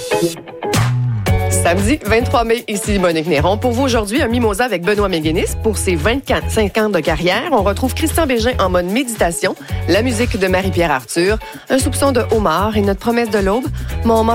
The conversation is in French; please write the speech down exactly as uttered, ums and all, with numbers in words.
Samedi vingt-trois mai, ici Monique Néron. Pour vous aujourd'hui, un mimosa avec Benoît Méguénis. Pour ses vingt-cinq ans de carrière, on retrouve Christian Bégin en mode méditation, la musique de Marie-Pierre Arthur, un soupçon de homard et notre promesse de l'aube. Mon